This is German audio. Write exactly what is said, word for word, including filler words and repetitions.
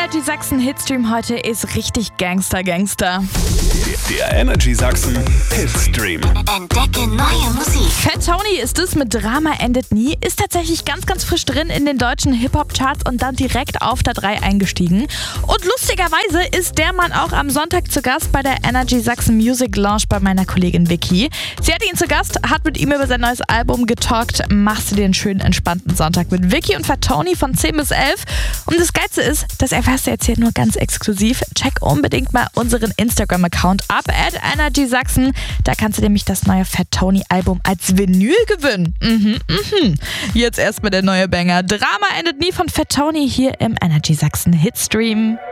Energy Sachsen Hitstream heute ist richtig Gangster, Gangster. Der Energy Sachsen Hitstream. Entdecke neue Musik. Fat Tony ist es mit Drama endet nie, ist tatsächlich ganz, ganz frisch drin in den deutschen Hip-Hop-Charts und dann direkt auf der drei eingestiegen. Und lustigerweise ist der Mann auch am Sonntag zu Gast bei der Energy Sachsen Music Lounge bei meiner Kollegin Vicky. Sie hatte ihn zu Gast, hat mit ihm über sein neues Album getalkt. Machst du dir einen schönen, entspannten Sonntag mit Vicky und Fat Tony von zehn bis elf. Und das Geilste ist, das erfährst du jetzt hier nur ganz exklusiv. Check unbedingt mal unseren Instagram-Account ab, at Energy Sachsen. Da kannst du nämlich das neue Fat Tony Album als Vinyl gewinnen. Mhm, mhm. Jetzt erstmal der neue Banger. Drama endet nie von Fat Tony hier im Energy Sachsen Hitstream.